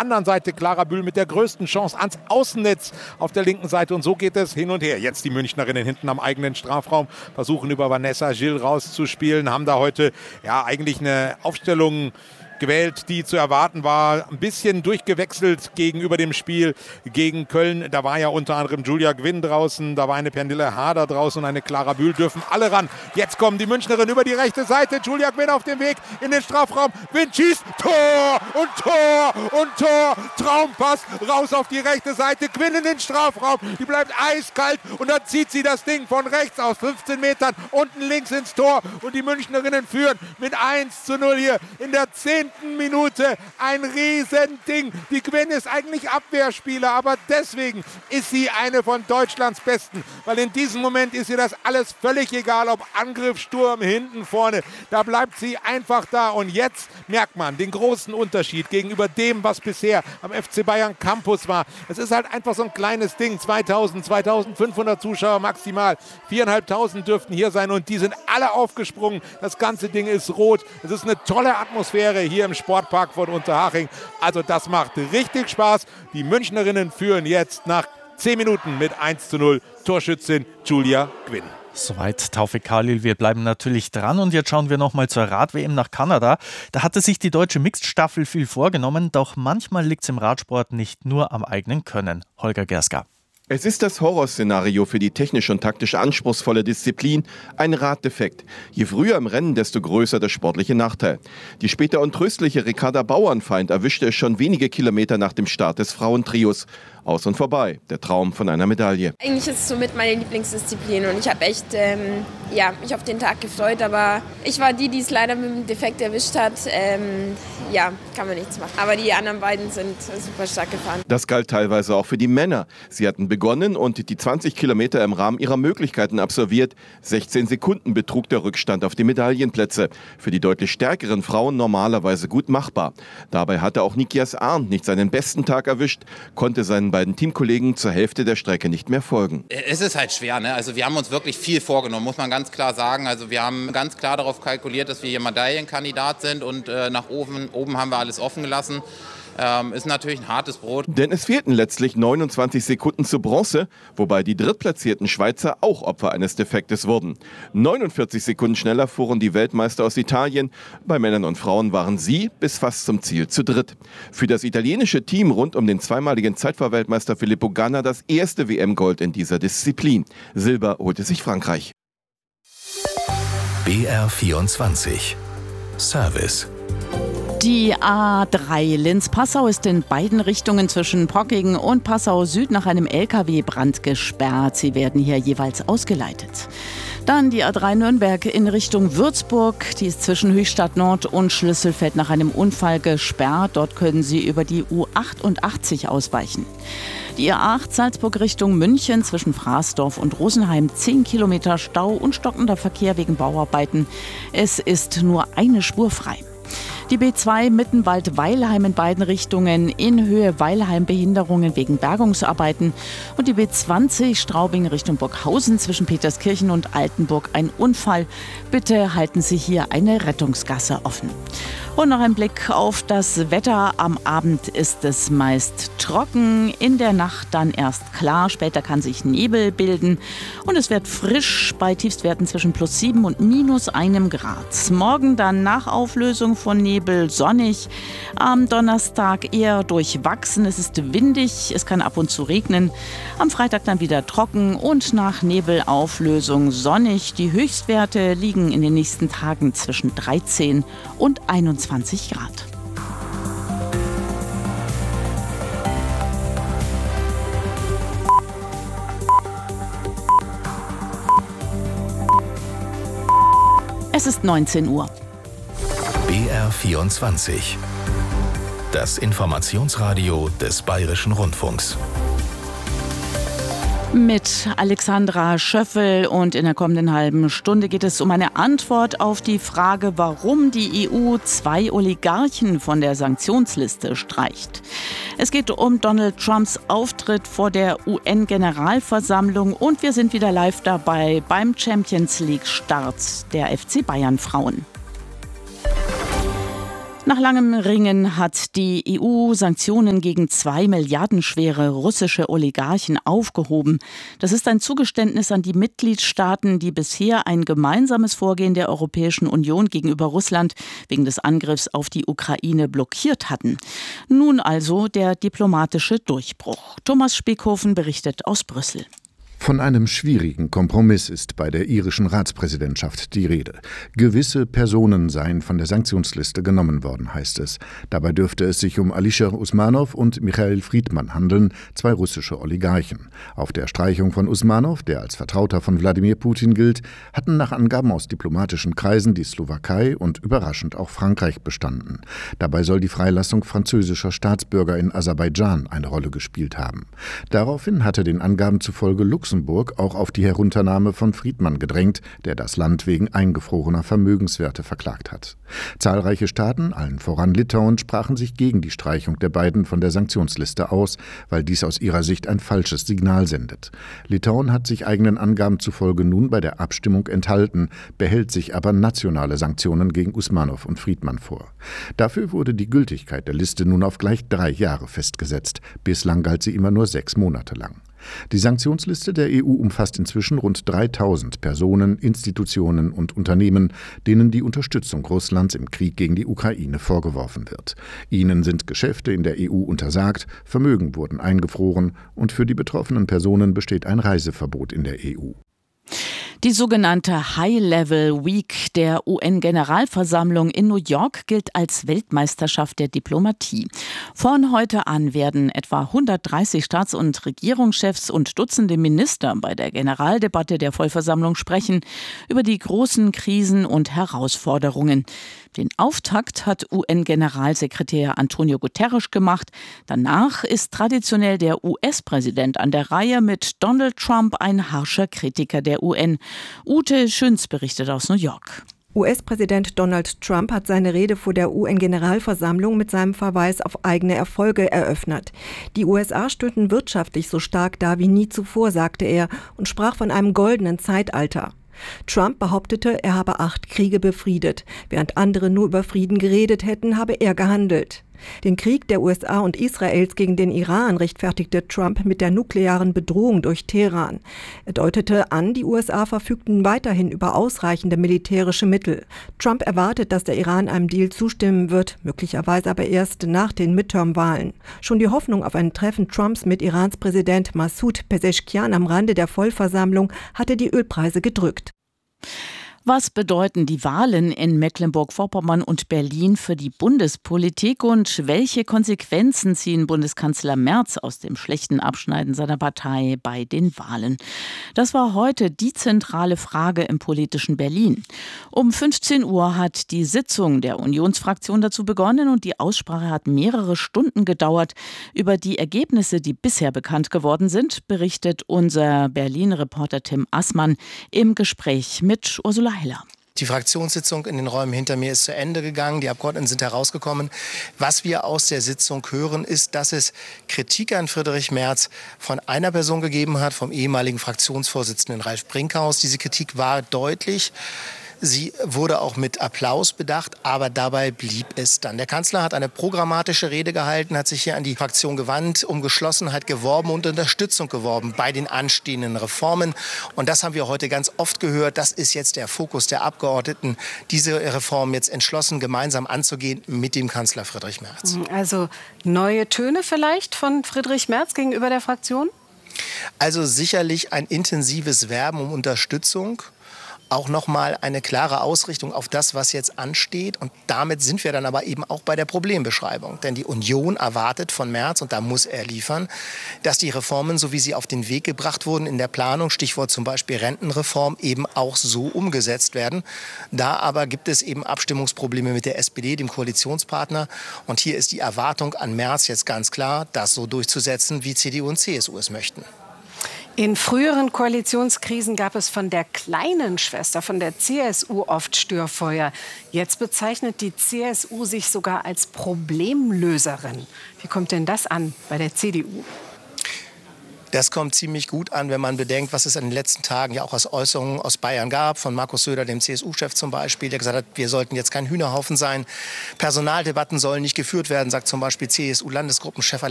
anderen Seite Clara Bühl mit der größten Chance ans Außennetz auf der linken Seite. Und so geht es hin und her. Jetzt die Münchnerinnen hinten am eigenen Strafraum versuchen über Vanessa Gilles rauszuspielen. Haben da heute ja eigentlich eine Aufstellung gewählt, die zu erwarten war. Ein bisschen durchgewechselt gegenüber dem Spiel gegen Köln. Da war ja unter anderem Julia Gwynn draußen, da war eine Pernille Harder draußen und eine Clara Bühl, dürfen alle ran. Jetzt kommen die Münchnerinnen über die rechte Seite. Julia Gwynn auf dem Weg in den Strafraum. Gwynn schießt. Tor und Tor und Tor. Traumpass raus auf die rechte Seite. Gwynn in den Strafraum. Die bleibt eiskalt und dann zieht sie das Ding von rechts aus 15 Metern unten links ins Tor. Und die Münchnerinnen führen mit 1:0 hier in der 10. Minute. Ein Riesending. Die Gwynn ist eigentlich Abwehrspieler, aber deswegen ist sie eine von Deutschlands Besten. Weil in diesem Moment ist ihr das alles völlig egal, ob Angriff, Sturm, hinten, vorne. Da bleibt sie einfach da. Und jetzt merkt man den großen Unterschied gegenüber dem, was bisher am FC Bayern Campus war. Es ist halt einfach so ein kleines Ding. 2000, 2500 Zuschauer maximal. 4.500 dürften hier sein und die sind alle aufgesprungen. Das ganze Ding ist rot. Es ist eine tolle Atmosphäre hier im Sportpark von Unterhaching. Also das macht richtig Spaß. Die Münchnerinnen führen jetzt nach 10 Minuten mit 1:0. Torschützin Julia Gwynn. Soweit Taufik Khalil. Wir bleiben natürlich dran und jetzt schauen wir nochmal zur Rad-WM nach Kanada. Da hatte sich die deutsche Mixed-Staffel viel vorgenommen, doch manchmal liegt es im Radsport nicht nur am eigenen Können. Holger Gerska. Es ist das Horrorszenario für die technisch und taktisch anspruchsvolle Disziplin, ein Raddefekt. Je früher im Rennen, desto größer der sportliche Nachteil. Die später untröstliche Ricarda Bauernfeind erwischte es schon wenige Kilometer nach dem Start des Frauentrios. Aus und vorbei, der Traum von einer Medaille. Eigentlich ist es somit meine Lieblingsdisziplin und ich habe echt mich auf den Tag gefreut, aber ich war die es leider mit dem Defekt erwischt hat. Kann man nichts machen. Aber die anderen beiden sind super stark gefahren. Das galt teilweise auch für die Männer. Sie hatten begonnen und die 20 Kilometer im Rahmen ihrer Möglichkeiten absolviert. 16 Sekunden betrug der Rückstand auf die Medaillenplätze. Für die deutlich stärkeren Frauen normalerweise gut machbar. Dabei hatte auch Nikias Arndt nicht seinen besten Tag erwischt, konnte seinen beiden Teamkollegen zur Hälfte der Strecke nicht mehr folgen. Es ist halt schwer, ne? Also wir haben uns wirklich viel vorgenommen, muss man ganz klar sagen. Also wir haben ganz klar darauf kalkuliert, dass wir hier Medaillenkandidat sind und nach oben haben wir alles offen gelassen. Ist natürlich ein hartes Brot. Denn es fehlten letztlich 29 Sekunden zu Bronze, wobei die drittplatzierten Schweizer auch Opfer eines Defektes wurden. 49 Sekunden schneller fuhren die Weltmeister aus Italien. Bei Männern und Frauen waren sie bis fast zum Ziel zu dritt. Für das italienische Team rund um den zweimaligen Zeitfahrweltmeister Filippo Ganna das erste WM-Gold in dieser Disziplin. Silber holte sich Frankreich. BR24 Service. Die A3 Linz-Passau ist in beiden Richtungen zwischen Pockingen und Passau Süd nach einem LKW-Brand gesperrt. Sie werden hier jeweils ausgeleitet. Dann die A3 Nürnberg in Richtung Würzburg. Die ist zwischen Höchstadt Nord und Schlüsselfeld nach einem Unfall gesperrt. Dort können Sie über die U88 ausweichen. Die A8 Salzburg Richtung München zwischen Fraßdorf und Rosenheim 10 Kilometer Stau und stockender Verkehr wegen Bauarbeiten. Es ist nur eine Spur frei. Die B2 Mittenwald-Weilheim in beiden Richtungen, in Höhe Weilheim Behinderungen wegen Bergungsarbeiten. Und die B20 Straubing Richtung Burghausen zwischen Peterskirchen und Altenburg ein Unfall. Bitte halten Sie hier eine Rettungsgasse offen. Und noch ein Blick auf das Wetter. Am Abend ist es meist trocken, in der Nacht dann erst klar, später kann sich Nebel bilden und es wird frisch bei Tiefstwerten zwischen +7 und -1 Grad. Morgen dann nach Auflösung von Nebel sonnig, am Donnerstag eher durchwachsen, es ist windig, es kann ab und zu regnen, am Freitag dann wieder trocken und nach Nebelauflösung sonnig. Die Höchstwerte liegen in den nächsten Tagen zwischen 13 und 21 Grad. Es ist 19 Uhr. BR24. Das Informationsradio des Bayerischen Rundfunks. Mit Alexandra Schöffel und in der kommenden halben Stunde geht es um eine Antwort auf die Frage, warum die EU 2 Oligarchen von der Sanktionsliste streicht. Es geht um Donald Trumps Auftritt vor der UN-Generalversammlung und wir sind wieder live dabei beim Champions League-Start der FC Bayern Frauen. Nach langem Ringen hat die EU Sanktionen gegen 2 milliardenschwere russische Oligarchen aufgehoben. Das ist ein Zugeständnis an die Mitgliedstaaten, die bisher ein gemeinsames Vorgehen der Europäischen Union gegenüber Russland wegen des Angriffs auf die Ukraine blockiert hatten. Nun also der diplomatische Durchbruch. Thomas Speckhofen berichtet aus Brüssel. Von einem schwierigen Kompromiss ist bei der irischen Ratspräsidentschaft die Rede. Gewisse Personen seien von der Sanktionsliste genommen worden, heißt es. Dabei dürfte es sich um Alisher Usmanov und Michail Friedman handeln, 2 russische Oligarchen. Auf der Streichung von Usmanov, der als Vertrauter von Wladimir Putin gilt, hatten nach Angaben aus diplomatischen Kreisen die Slowakei und überraschend auch Frankreich bestanden. Dabei soll die Freilassung französischer Staatsbürger in Aserbaidschan eine Rolle gespielt haben. Daraufhin hatte den Angaben zufolge Luxemburg auch auf die Herunternahme von Friedman gedrängt, der das Land wegen eingefrorener Vermögenswerte verklagt hat. Zahlreiche Staaten, allen voran Litauen, sprachen sich gegen die Streichung der beiden von der Sanktionsliste aus, weil dies aus ihrer Sicht ein falsches Signal sendet. Litauen hat sich eigenen Angaben zufolge nun bei der Abstimmung enthalten, behält sich aber nationale Sanktionen gegen Usmanov und Friedman vor. Dafür wurde die Gültigkeit der Liste nun auf gleich 3 Jahre festgesetzt. Bislang galt sie immer nur 6 Monate lang. Die Sanktionsliste der EU umfasst inzwischen rund 3000 Personen, Institutionen und Unternehmen, denen die Unterstützung Russlands im Krieg gegen die Ukraine vorgeworfen wird. Ihnen sind Geschäfte in der EU untersagt, Vermögen wurden eingefroren und für die betroffenen Personen besteht ein Reiseverbot in der EU. Die sogenannte High-Level Week der UN-Generalversammlung in New York gilt als Weltmeisterschaft der Diplomatie. Von heute an werden etwa 130 Staats- und Regierungschefs und Dutzende Minister bei der Generaldebatte der Vollversammlung sprechen über die großen Krisen und Herausforderungen. Den Auftakt hat UN-Generalsekretär Antonio Guterres gemacht. Danach ist traditionell der US-Präsident an der Reihe, mit Donald Trump ein harscher Kritiker der UN. Ute Schünz berichtet aus New York. US-Präsident Donald Trump hat seine Rede vor der UN-Generalversammlung mit seinem Verweis auf eigene Erfolge eröffnet. Die USA stünden wirtschaftlich so stark da wie nie zuvor, sagte er, und sprach von einem goldenen Zeitalter. Trump behauptete, er habe 8 Kriege befriedet. Während andere nur über Frieden geredet hätten, habe er gehandelt. Den Krieg der USA und Israels gegen den Iran rechtfertigte Trump mit der nuklearen Bedrohung durch Teheran. Er deutete an, die USA verfügten weiterhin über ausreichende militärische Mittel. Trump erwartet, dass der Iran einem Deal zustimmen wird, möglicherweise aber erst nach den Midterm-Wahlen. Schon die Hoffnung auf ein Treffen Trumps mit Irans Präsident Massoud Pezeshkian am Rande der Vollversammlung hatte die Ölpreise gedrückt. Was bedeuten die Wahlen in Mecklenburg-Vorpommern und Berlin für die Bundespolitik und welche Konsequenzen ziehen Bundeskanzler Merz aus dem schlechten Abschneiden seiner Partei bei den Wahlen? Das war heute die zentrale Frage im politischen Berlin. Um 15 Uhr hat die Sitzung der Unionsfraktion dazu begonnen und die Aussprache hat mehrere Stunden gedauert. Über die Ergebnisse, die bisher bekannt geworden sind, berichtet unser Berlin-Reporter Tim Assmann im Gespräch mit Ursula Heller. Die Fraktionssitzung in den Räumen hinter mir ist zu Ende gegangen. Die Abgeordneten sind herausgekommen. Was wir aus der Sitzung hören, ist, dass es Kritik an Friedrich Merz von einer Person gegeben hat, vom ehemaligen Fraktionsvorsitzenden Ralf Brinkhaus. Diese Kritik war deutlich. Sie wurde auch mit Applaus bedacht, aber dabei blieb es dann. Der Kanzler hat eine programmatische Rede gehalten, hat sich hier an die Fraktion gewandt, um Geschlossenheit geworben und Unterstützung geworben bei den anstehenden Reformen. Und das haben wir heute ganz oft gehört. Das ist jetzt der Fokus der Abgeordneten, diese Reform jetzt entschlossen gemeinsam anzugehen mit dem Kanzler Friedrich Merz. Also neue Töne vielleicht von Friedrich Merz gegenüber der Fraktion? Also sicherlich ein intensives Werben um Unterstützung. Auch nochmal eine klare Ausrichtung auf das, was jetzt ansteht. Und damit sind wir dann aber eben auch bei der Problembeschreibung. Denn die Union erwartet von Merz, und da muss er liefern, dass die Reformen, so wie sie auf den Weg gebracht wurden in der Planung, Stichwort zum Beispiel Rentenreform, eben auch so umgesetzt werden. Da aber gibt es eben Abstimmungsprobleme mit der SPD, dem Koalitionspartner. Und hier ist die Erwartung an Merz jetzt ganz klar, das so durchzusetzen, wie CDU und CSU es möchten. In früheren Koalitionskrisen gab es von der kleinen Schwester, von der CSU, oft Störfeuer. Jetzt bezeichnet die CSU sich sogar als Problemlöserin. Wie kommt denn das an bei der CDU? Das kommt ziemlich gut an, wenn man bedenkt, was es in den letzten Tagen ja auch als Äußerungen aus Bayern gab, von Markus Söder, dem CSU-Chef zum Beispiel, der gesagt hat, wir sollten jetzt kein Hühnerhaufen sein. Personaldebatten sollen nicht geführt werden, sagt zum Beispiel CSU-Landesgruppenchef